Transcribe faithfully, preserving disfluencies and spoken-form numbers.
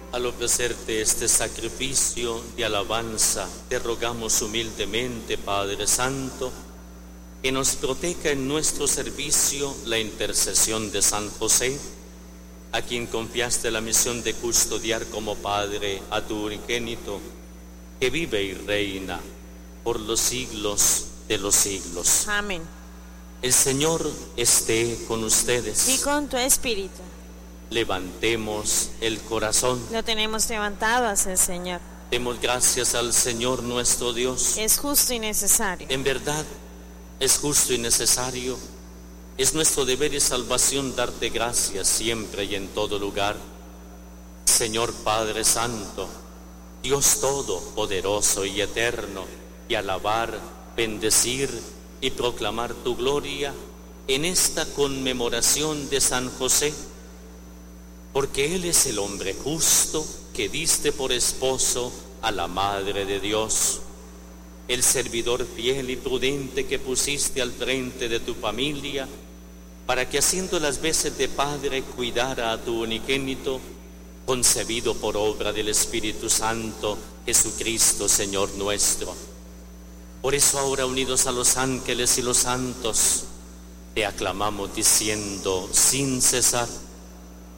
Al ofrecerte este sacrificio de alabanza, te rogamos humildemente, Padre Santo, que nos proteja en nuestro servicio la intercesión de San José, a quien confiaste la misión de custodiar como Padre a tu unigénito, que vive y reina por los siglos de los siglos. Amén. El Señor esté con ustedes. Y con tu espíritu. Levantemos el corazón. Lo tenemos levantado hacia el Señor. Demos gracias al Señor nuestro Dios. Es justo y necesario. En verdad, es justo y necesario. Es nuestro deber y salvación darte gracias siempre y en todo lugar. Señor Padre Santo, Dios Todopoderoso y Eterno, y alabar, bendecir y proclamar tu gloria en esta conmemoración de San José, porque Él es el hombre justo que diste por esposo a la Madre de Dios, el servidor fiel y prudente que pusiste al frente de tu familia, para que haciendo las veces de padre cuidara a tu unigénito, concebido por obra del Espíritu Santo, Jesucristo, Señor nuestro. Por eso ahora, unidos a los ángeles y los santos, te aclamamos diciendo sin cesar: